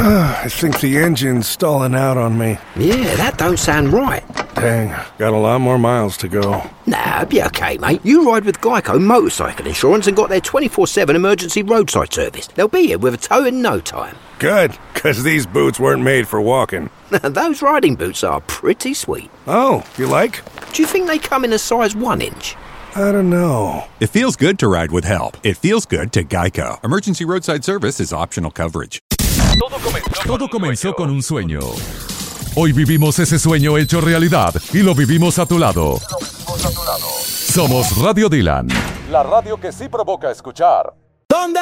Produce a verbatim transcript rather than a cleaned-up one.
I think the engine's stalling out on me. Yeah, that don't sound right. Dang, got a lot more miles to go. Nah, be okay, mate. You ride with Geico Motorcycle Insurance and got their twenty-four seven emergency roadside service. They'll be here with a tow in no time. Good, because these boots weren't made for walking. Those riding boots are pretty sweet. Oh, you like? Do you think they come in a size one inch? I don't know. It feels good to ride with help. It feels good to Geico. Emergency roadside service is optional coverage. Todo comenzó con un sueño. Hoy vivimos ese sueño hecho realidad y lo vivimos a tu lado. Somos Radio Dylan. La radio que sí provoca escuchar. ¿Dónde